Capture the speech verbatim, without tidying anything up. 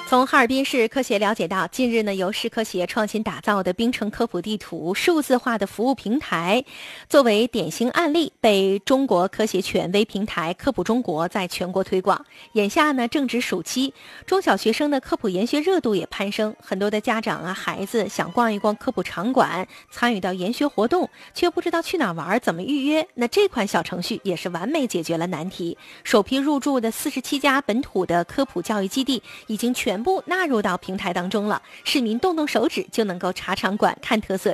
从哈尔滨市科协了解到，近日呢，由市科协创新打造的冰城科普地图数字化的服务平台，作为典型案例，被中国科协权威平台科普中国在全国推广。眼下呢，正值暑期，中小学生的科普研学热度也攀升，很多的家长啊，孩子想逛一逛科普场馆，参与到研学活动，却不知道去哪玩，怎么预约。那这款小程序也是完美解决了难题。首批入驻的四十七家本土的科普教育基地已经全部纳入到平台当中了，市民动动手指就能够查场馆、看特色、